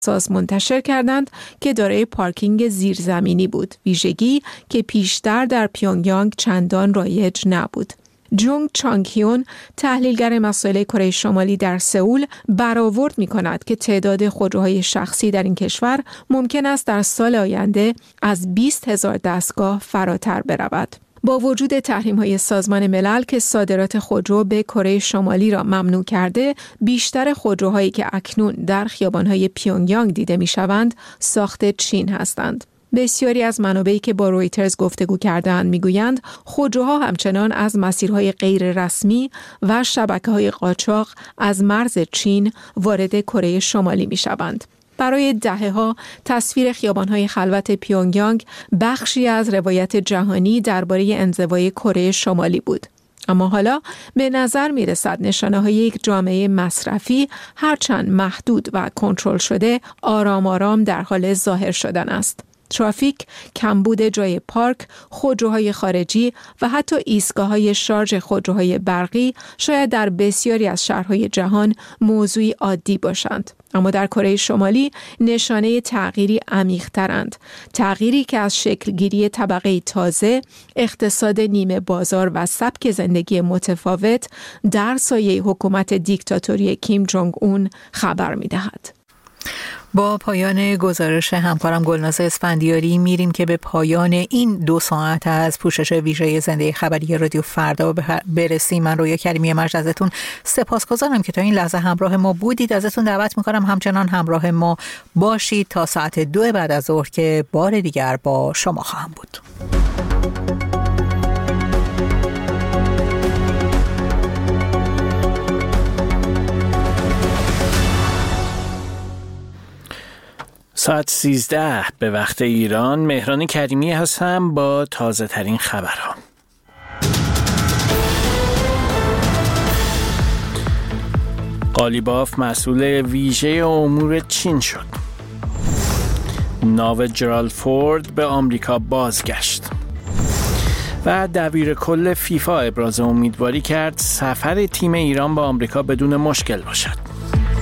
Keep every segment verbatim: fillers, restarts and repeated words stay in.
ساز منتشر کردند که دارای پارکینگ زیرزمینی بود، ویژگی که پیشتر در پیونگیانگ چندان رایج نبود. جونگ چانگهیون، تحلیلگر مسائل کره شمالی در سئول، برآورد می‌کند که تعداد خودروهای شخصی در این کشور ممکن است در سال آینده از بیست هزار دستگاه فراتر برود. با وجود تحریم‌های سازمان ملل که صادرات خودرو به کره شمالی را ممنوع کرده، بیشتر خودروهایی که اکنون در خیابان‌های پیونگیانگ دیده می‌شوند، ساخت چین هستند. بسیاری از منابعی که با رویترز گفتگو کردند میگویند خودروها همچنان از مسیرهای غیر رسمی و شبکه‌های قاچاق از مرز چین وارد کره شمالی میشوند. برای دهه‌ها تصویر خیابان‌های خلوت پیونگیانگ بخشی از روایت جهانی درباره انزوای کره شمالی بود. اما حالا به نظر می‌رسد نشانه‌های یک جامعه مصرفی هرچند محدود و کنترل شده آرام آرام در حال ظاهر شدن است. ترافیک، کمبود جای پارک، خودروهای خارجی و حتی ایستگاه‌های شارژ خودروهای برقی شاید در بسیاری از شهرهای جهان موضوعی عادی باشند. اما در کره شمالی نشانه تغییری عمیق‌ترند. تغییری که از شکلگیری طبقه تازه، اقتصاد نیمه بازار و سبک زندگی متفاوت در سایه حکومت دیکتاتوری کیم جونگ اون خبر می‌دهد. با پایان گزارش همکارم گلناز اسفندیاری میریم که به پایان این دو ساعت از پوشش ویژه زنده خبری رادیو فردا برسیم. من رویا کریمی مجد ازتون سپاسگزارم که تا این لحظه همراه ما بودید. ازتون دعوت میکنم همچنان همراه ما باشید تا ساعت دو بعد از ظهر که بار دیگر با شما خواهم بود. ساعت سیزده به وقت ایران. مهران کریمی هستم با تازه ترین خبرها. قالیباف مسئول ویژه امور چین شد. ناو جرالد فورد به آمریکا بازگشت. و دبیر کل فیفا ابراز امیدواری کرد سفر تیم ایران به آمریکا بدون مشکل باشد.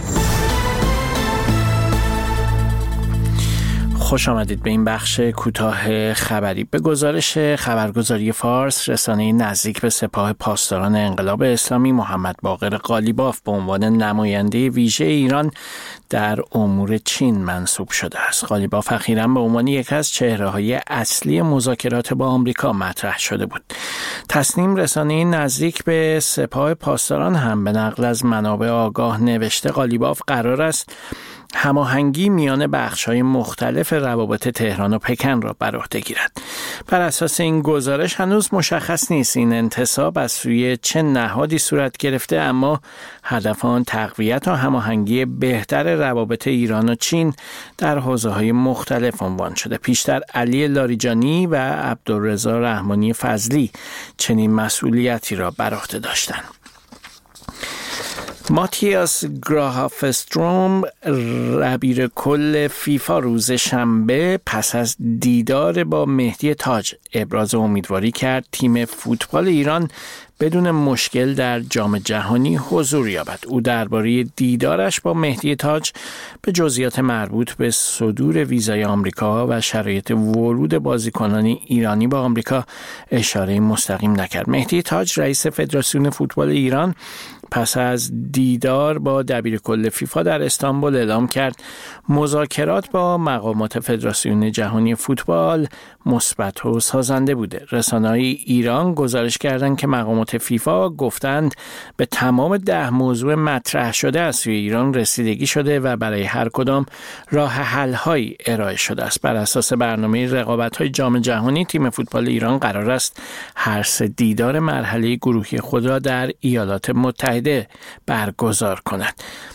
خوش آمدید به این بخش کوتاه خبری. به گزارش خبرگزاری فارس، رسانه نزدیک به سپاه پاسداران انقلاب اسلامی محمد باقر قالیباف به عنوان نماینده ویژه ایران در امور چین منصوب شده است. قالیباف اخیراً به عنوان یک از چهره‌های اصلی مذاکرات با آمریکا مطرح شده بود. تصنیم، رسانه نزدیک به سپاه پاسداران، هم به نقل از منابع آگاه نوشته قالیباف قرار است هماهنگی میان بخش‌های مختلف روابط تهران و پکن را بر عهده گیرد. بر اساس این گزارش هنوز مشخص نیست این انتصاب از سوی چه نهادی صورت گرفته، اما هدف آن تقویت و هماهنگی بهتر روابط ایران و چین در حوزه‌های مختلف عنوان شده. پیشتر علی لاریجانی و عبدالرضا رحمانی فضلی چنین مسئولیتی را بر عهده داشتند. ماتیاس گراهافستروم، دبیر کل فیفا، روز شنبه پس از دیدار با مهدی تاج ابراز امیدواری کرد تیم فوتبال ایران بدون مشکل در جام جهانی حضور یابد. او درباره دیدارش با مهدی تاج به جزئیات مربوط به صدور ویزای آمریکا و شرایط ورود بازیکنان ایرانی با آمریکا اشاره مستقیم نکرد. مهدی تاج، رئیس فدراسیون فوتبال ایران، پس از دیدار با دبیر کل فیفا در استانبول اعلام کرد مذاکرات با مقامات فدراسیون جهانی فوتبال مثبت و سازنده بوده. رسانه‌های ایران گزارش کردند که مقامات فیفا گفتند به تمام ده موضوع مطرح شده از سوی ایران رسیدگی شده و برای هر کدام راه حل‌هایی ارائه شده است. بر اساس برنامه رقابت‌های جام جهانی، تیم فوتبال ایران قرار است هر سه دیدار مرحله گروهی خود را در ایالات متحده برگزار کند.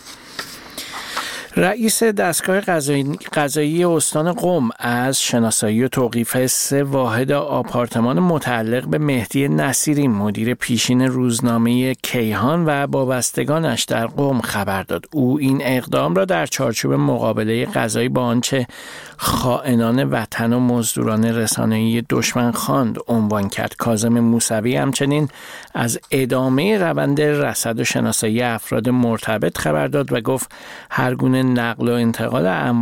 رئیس دستگاه قضایی استان قم از شناسایی و توقیف سه واحد آپارتمان متعلق به مهدی نصیری، مدیر پیشین روزنامه کیهان و وابستگانش در قم خبر داد. او این اقدام را در چارچوب مقابله قضایی با آنچه خائنان وطن و مزدوران رسانه‌ای دشمن خواند عنوان کرد. کاظم موسوی همچنین از ادامه روند رصد و شناسایی افراد مرتبط خبر داد و گفت هر گونه نقل و انتقال